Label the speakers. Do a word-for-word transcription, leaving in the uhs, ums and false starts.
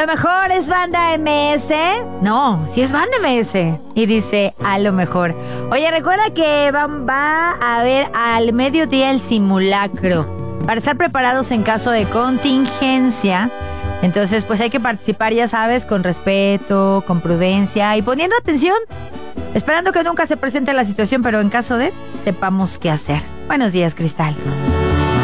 Speaker 1: lo mejor es banda M S. No, si es banda M S. Y dice, a lo mejor. Oye, recuerda que va, va a haber al mediodía el simulacro para estar preparados en caso de contingencia. Entonces, pues hay que participar, ya sabes, con respeto, con prudencia y poniendo atención. Esperando que nunca se presente la situación, pero en caso de, sepamos qué hacer. Buenos días, Cristal.